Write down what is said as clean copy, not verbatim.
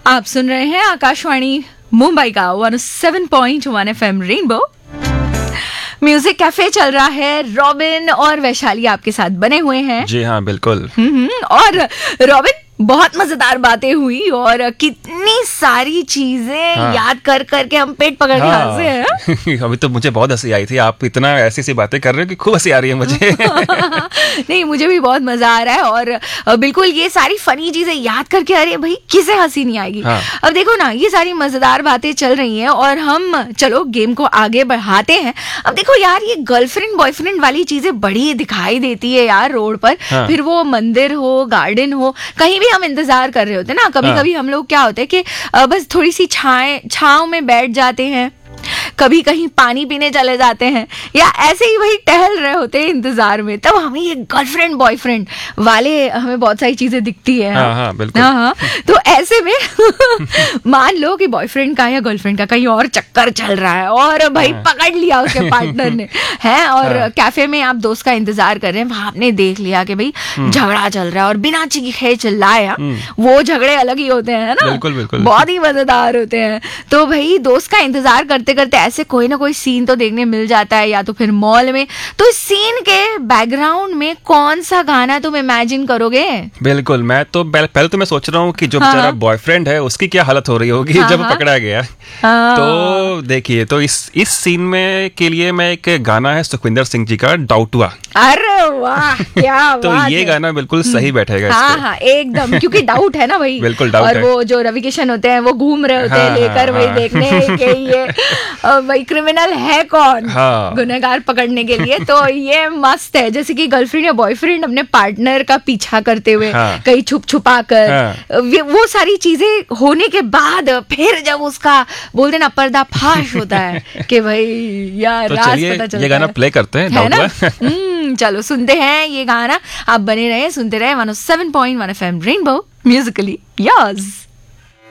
आप सुन रहे हैं आकाशवाणी मुंबई का 107.1 FM रेनबो म्यूजिक कैफे चल रहा है। रॉबिन और वैशाली आपके साथ बने हुए हैं। जी हाँ, बिल्कुल। और रॉबिन, बहुत मजेदार बातें हुई और कितनी सारी चीजें याद कर करके हम पेट पकड़ के हंसे हैं। अभी तो मुझे बहुत हंसी आई थी। आप इतना ऐसी सी बातें कर रहे हो कि खूब हंसी आ रही है मुझे। नहीं, मुझे भी बहुत मजा आ रहा है और बिल्कुल ये सारी फनी चीजें याद करके, अरे भाई किसे हंसी नहीं आएगी। अब देखो ना, ये सारी मजेदार बातें चल रही हैं और हम चलो गेम को आगे बढ़ाते हैं। अब देखो यार, ये गर्लफ्रेंड बॉयफ्रेंड वाली चीजें बड़ी दिखाई देती है यार रोड पर। फिर वो मंदिर हो, गार्डन हो, कहीं भी हम इंतजार कर रहे होते हैं ना। कभी कभी हम लोग क्या होते हैं कि बस थोड़ी सी छांव में बैठ जाते हैं, कभी कहीं पानी पीने चले जाते हैं, या ऐसे ही वही टहल रहे होते हैं इंतजार में। तब हमें ये गर्लफ्रेंड बॉयफ्रेंड वाले हमें बहुत सारी चीजें दिखती है। हाँ, बिल्कुल। हाँ, तो ऐसे में मान लो कि बॉयफ्रेंड का या गर्लफ्रेंड का कहीं और चक्कर चल रहा है और भाई पकड़ लिया उसके पार्टनर ने है, और कैफे में आप दोस्त का इंतजार कर रहे हैं। वहां आपने देख लिया कि भाई झगड़ा चल रहा है और बिना चीखे चिल्लाए, वो झगड़े अलग ही होते हैं ना। बिल्कुल बिल्कुल, बहुत ही मजेदार होते हैं। तो भाई दोस्त का इंतजार करते करते ऐसे कोई ना कोई सीन तो देखने मिल जाता है, या तो फिर मॉल में। तो इस सीन के बैकग्राउंड में कौन सा गाना तुम इमेजिन करोगे? बिल्कुल, मैं तो पहले तो मैं सोच रहा हूँ कि जो बेचारा बॉयफ्रेंड है उसकी क्या हालत हो रही होगी जब पकड़ा गया। तो देखिए, तो इस सीन में के लिए मैं एक गाना है सुखविंदर सिंह जी का, डाउटुआ। अरे वाह, क्या तो ये गाना बिल्कुल सही बैठेगा। हाँ, एकदम, क्योंकि डाउट है ना भाई। बिल्कुल डाउट है। और वो जो रवि किशन होते हैं वो घूम रहे होते हैं लेकर वही देखने के ये भाई क्रिमिनल है कौन, गुनहगार पकड़ने के लिए। तो ये मस्त है, जैसे कि गर्लफ्रेंड या बॉयफ्रेंड अपने पार्टनर का पीछा करते हुए कहीं छुप छुपा कर, वो सारी चीजें होने के बाद फिर जब उसका बोलते ना पर्दाफाश होता है कि भाई यार, तो चलिए ये गाना प्ले करते हैं, है ना। चलो सुनते हैं ये गाना। आप बने रहे, सुनते रहे 107.1 FM रेनबो म्यूजिकली योर्स।